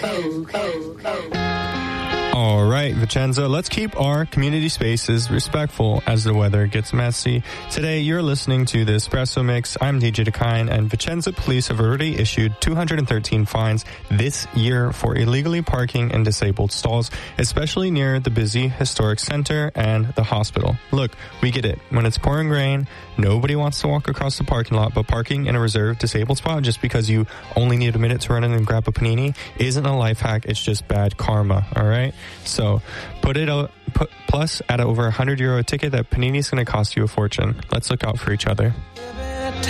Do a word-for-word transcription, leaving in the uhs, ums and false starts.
All right, Vicenza, let's keep our community spaces respectful as the weather gets messy. Today, you're listening to the Espresso Mix. I'm D J Dakine, and Vicenza police have already issued two hundred thirteen fines this year for illegally parking in disabled stalls, especially near the busy historic center and the hospital. Look, we get it. When it's pouring rain, nobody wants to walk across the parking lot, but parking in a reserved disabled spot just because you only need a minute to run in and grab a panini isn't a life hack. It's just bad karma, all right? So put it out, put, plus at over one hundred euro a ticket, that panini is going to cost you a fortune. Let's look out for each other.